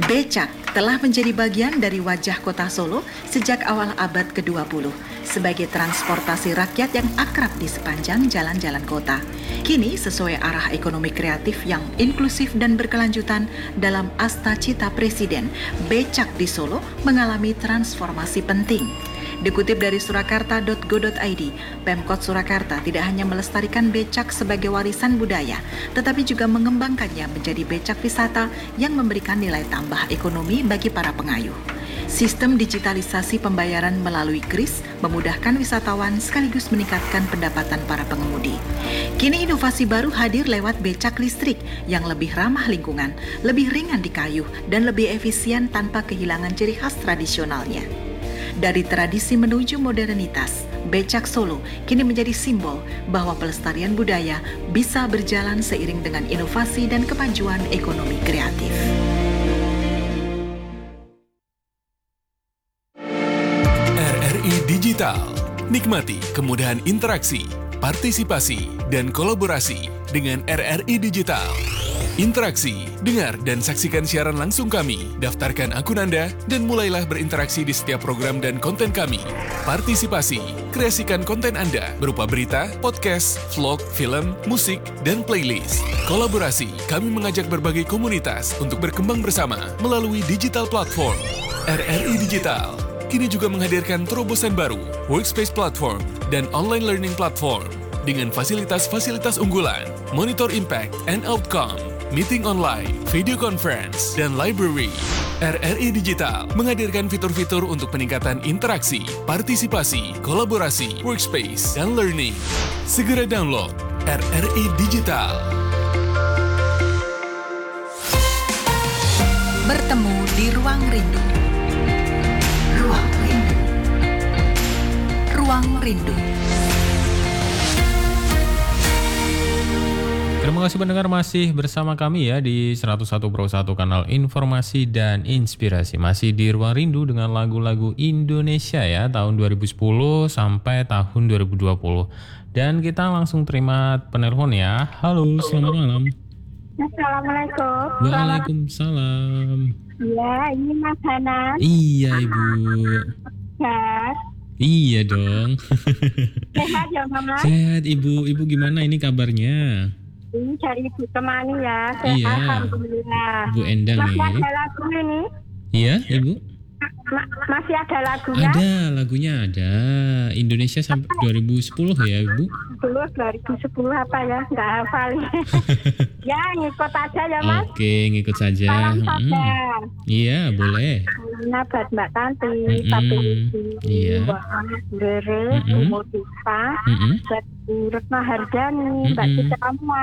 Becak telah menjadi bagian dari wajah kota Solo sejak awal abad ke-20 sebagai transportasi rakyat yang akrab di sepanjang jalan-jalan kota. Kini sesuai arah ekonomi kreatif yang inklusif dan berkelanjutan dalam Asta Cita Presiden, becak di Solo mengalami transformasi penting. Dikutip dari surakarta.go.id, Pemkot Surakarta tidak hanya melestarikan becak sebagai warisan budaya, tetapi juga mengembangkannya menjadi becak wisata yang memberikan nilai tambah ekonomi bagi para pengayuh. Sistem digitalisasi pembayaran melalui KRIS memudahkan wisatawan sekaligus meningkatkan pendapatan para pengemudi. Kini inovasi baru hadir lewat becak listrik yang lebih ramah lingkungan, lebih ringan dikayuh, dan lebih efisien tanpa kehilangan ciri khas tradisionalnya. Dari tradisi menuju modernitas, becak Solo kini menjadi simbol bahwa pelestarian budaya bisa berjalan seiring dengan inovasi dan kemajuan ekonomi kreatif. RRI Digital. Nikmati kemudahan interaksi, partisipasi, dan kolaborasi dengan RRI Digital. Interaksi, dengar dan saksikan siaran langsung kami, daftarkan akun Anda, dan mulailah berinteraksi di setiap program dan konten kami. Partisipasi, kreasikan konten Anda berupa berita, podcast, vlog, film, musik, dan playlist. Kolaborasi, kami mengajak berbagai komunitas untuk berkembang bersama melalui digital platform. RRI Digital kini juga menghadirkan terobosan baru, workspace platform, dan online learning platform dengan fasilitas-fasilitas unggulan, monitor impact and outcome, meeting online, video conference, dan library. RRI Digital menghadirkan fitur-fitur untuk peningkatan interaksi, partisipasi, kolaborasi, workspace, dan learning. Segera download RRI Digital. Bertemu di Ruang Rindu. Ruang Rindu. Ruang Rindu. Terima kasih pendengar masih bersama kami ya di 101 Pro 1 kanal informasi dan inspirasi. Masih di Ruang Rindu dengan lagu-lagu Indonesia ya tahun 2010 sampai tahun 2020. Dan kita langsung terima penelpon ya. Halo, selamat malam. Assalamualaikum. Waalaikumsalam. Ya, ini Mas Hanan. Iya Ibu. Sehat. Iya dong. Sehat ya Mama. Sehat Ibu. Ibu gimana ini kabarnya? Ini dari Ibu Temani ya. Sehat, Iya. alhamdulillah. Bu Endang Masih nih. ada lagu ini? Iya Ibu. Masih ada lagunya? Ada lagunya ada. Indonesia sampai 2010 ya Ibu. 2010 apa ya? Nggak hafal. Ya, ngikut aja ya Mas. Oke, ngikut saja. Salam saja. Iya, boleh. Ini buat Mbak Tanti, Mm-mm. Papi Lucy, Iya. Mbak Anis Bere, Mm-mm. Umur Dita, Mm-mm. Mbak Retno Hardani, Mbak Mm-mm. Citra Mua.